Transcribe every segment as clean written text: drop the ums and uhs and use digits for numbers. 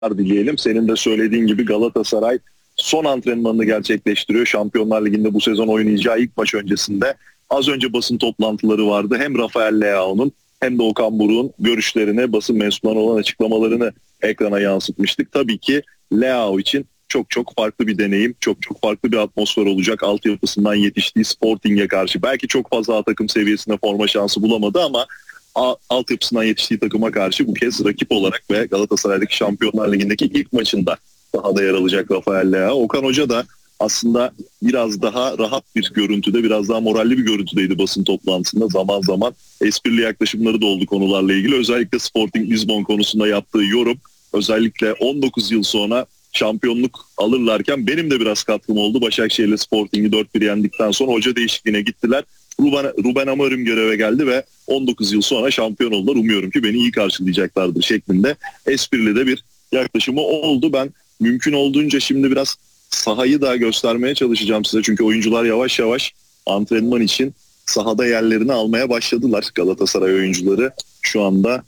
dileyelim. Senin de söylediğin gibi Galatasaray son antrenmanını gerçekleştiriyor. Şampiyonlar Ligi'nde bu sezon oynayacağı ilk maç öncesinde az önce basın toplantıları vardı. Hem Rafael Leao'nun hem de Okan Buruk'un görüşlerini, basın mensuplarına olan açıklamalarını ekrana yansıtmıştık. Tabii ki Leao için çok çok farklı bir deneyim, çok çok farklı bir atmosfer olacak. Altyapısından yetiştiği Sporting'e karşı belki çok fazla A takım seviyesinde forma şansı bulamadı ama altyapısından yetiştiği takıma karşı bu kez rakip olarak ve Galatasaray'daki Şampiyonlar Ligi'ndeki ilk maçında sahada yer alacak Rafael Leao. Okan Hoca da aslında biraz daha rahat bir görüntüde, biraz daha moralli bir görüntüdeydi basın toplantısında. Zaman zaman esprili yaklaşımları da oldu konularla ilgili. Özellikle Sporting Lisbon konusunda yaptığı yorum, özellikle 19 yıl sonra şampiyonluk alırlarken benim de biraz katkım oldu. Başakşehir'le Sporting'i 4-1 yendikten sonra hoca değişikliğine gittiler. Ruben Amorim göreve geldi ve 19 yıl sonra şampiyon oldular. Umuyorum ki beni iyi karşılayacaklardır şeklinde esprili de bir yaklaşımı oldu. Ben mümkün olduğunca şimdi biraz sahayı da göstermeye çalışacağım size. Çünkü oyuncular yavaş yavaş antrenman için sahada yerlerini almaya başladılar. Galatasaray oyuncuları şu anda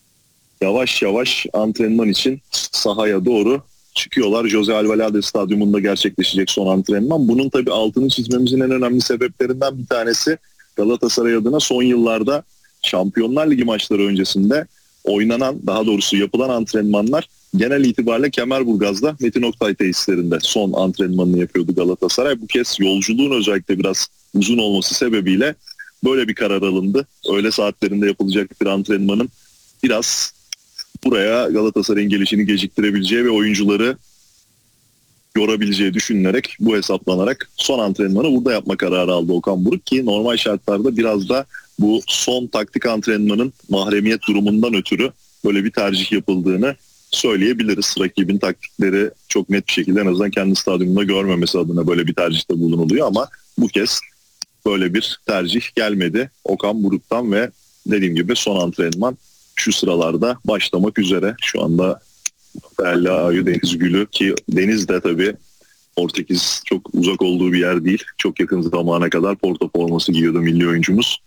yavaş yavaş antrenman için sahaya doğru çıkıyorlar. Jose Alvalade Stadyumunda gerçekleşecek son antrenman. Bunun tabii altını çizmemizin en önemli sebeplerinden bir tanesi Galatasaray adına son yıllarda Şampiyonlar Ligi maçları öncesinde oynanan, daha doğrusu yapılan antrenmanlar genel itibariyle Kemerburgaz'da Metin Oktay tesislerinde son antrenmanını yapıyordu Galatasaray. Bu kez yolculuğun özellikle biraz uzun olması sebebiyle böyle bir karar alındı. Öğle saatlerinde yapılacak bir antrenmanın biraz buraya Galatasaray'ın gelişini geciktirebileceği ve oyuncuları yorabileceği düşünülerek, bu hesaplanarak son antrenmanı burada yapma kararı aldı Okan Buruk ki normal şartlarda biraz da bu son taktik antrenmanın mahremiyet durumundan ötürü böyle bir tercih yapıldığını söyleyebiliriz. Rakibin taktikleri çok net bir şekilde en azından kendi stadyumunda görmemesi adına böyle bir tercihte bulunuluyor ama bu kez böyle bir tercih gelmedi Okan Buruk'tan ve dediğim gibi son antrenman şu sıralarda başlamak üzere. Şu anda Leao'yu, Deniz Gül'ü ki Deniz de tabii Portekiz çok uzak olduğu bir yer değil. Çok yakın zamana kadar Porto forması giyiyordu milli oyuncumuz.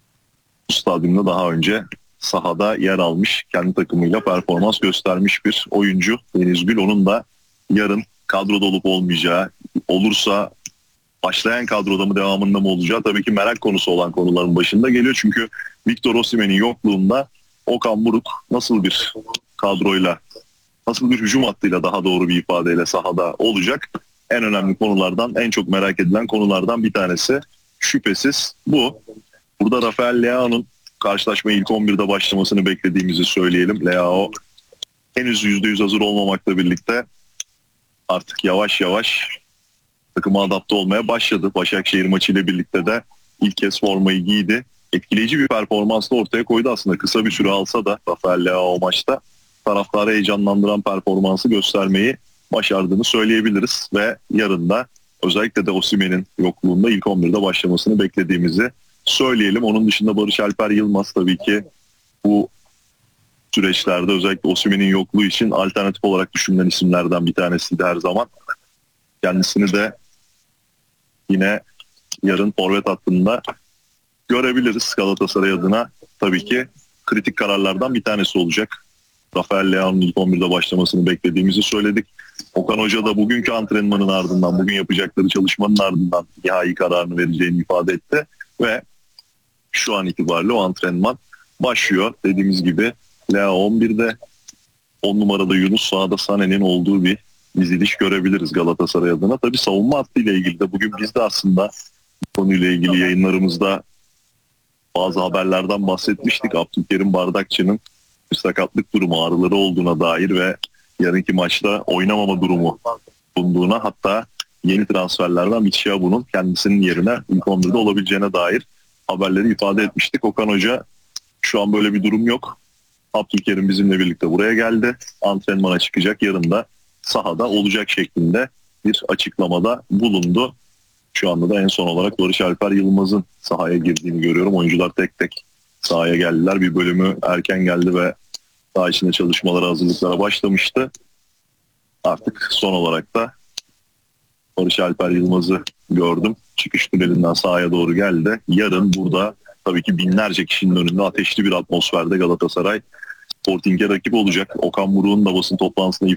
Bu stadyumda daha önce sahada yer almış, kendi takımıyla performans göstermiş bir oyuncu Deniz Gül. Onun da yarın kadroda olup olmayacağı, olursa başlayan kadroda mı devamında mı olacağı tabii ki merak konusu olan konuların başında geliyor. Çünkü Victor Osimhen'in yokluğunda Okan Buruk nasıl bir kadroyla, nasıl bir hücum hattıyla daha doğru bir ifadeyle sahada olacak? En önemli konulardan, en çok merak edilen konulardan bir tanesi şüphesiz bu. Burada Rafael Leao'nun karşılaşmaya ilk 11'de başlamasını beklediğimizi söyleyelim. Leao henüz %100 hazır olmamakla birlikte artık yavaş yavaş takıma adapte olmaya başladı. Başakşehir maçıyla birlikte de ilk kez formayı giydi. Etkileyici bir performansla ortaya koydu aslında. Kısa bir süre alsa da Rafael Leao o maçta taraftarı heyecanlandıran performansı göstermeyi başardığını söyleyebiliriz. Ve yarın da özellikle de Osimhen'in yokluğunda ilk 11'de başlamasını beklediğimizi söyleyelim. Onun dışında Barış Alper Yılmaz tabii ki bu süreçlerde özellikle Osimhen'in yokluğu için alternatif olarak düşünülen isimlerden bir tanesiydi her zaman. Kendisini de yine yarın forvet hattında görebiliriz. Galatasaray adına tabii ki kritik kararlardan bir tanesi olacak. Rafael Leao'nun ilk 11'de başlamasını beklediğimizi söyledik. Okan Hoca da bugünkü antrenmanın ardından, bugün yapacakları çalışmanın ardından nihai kararını vereceğini ifade etti. Ve şu an itibariyle o antrenman başlıyor. Dediğimiz gibi Leao 11'de, 10 numarada Yunus, sağda Sané'nin olduğu bir diziliş görebiliriz Galatasaray adına. Tabii savunma hattıyla ilgili de bugün biz de aslında bu konuyla ilgili yayınlarımızda bazı haberlerden bahsetmiştik. Abdülkerim Bardakçı'nın bir sakatlık durumu, ağrıları olduğuna dair ve yarınki maçta oynamama durumu bulunduğuna, hatta yeni transferlerden Michiabu'nun kendisinin yerine ilk 11'de olabileceğine dair haberleri ifade etmiştik. Okan Hoca şu an böyle bir durum yok. Abdülkerim bizimle birlikte buraya geldi. Antrenmana çıkacak, yarın da sahada olacak şeklinde bir açıklamada bulundu. Şu anda da en son olarak Barış Alper Yılmaz'ın sahaya girdiğini görüyorum. Oyuncular tek tek sahaya geldiler. Bir bölümü erken geldi ve saha içinde çalışmalara, hazırlıklara başlamıştı. Artık son olarak da Barış Alper Yılmaz'ı gördüm. Çıkış tünelinden sahaya doğru geldi. Yarın burada tabii ki binlerce kişinin önünde ateşli bir atmosferde Galatasaray Sporting'e rakip olacak. Okan Buruk'un da basın toplantısında